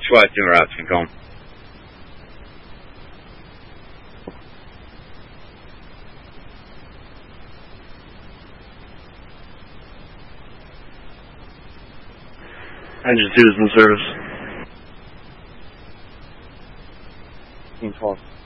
Squad 2 routes can come. Engine 2 is in service. Team 12.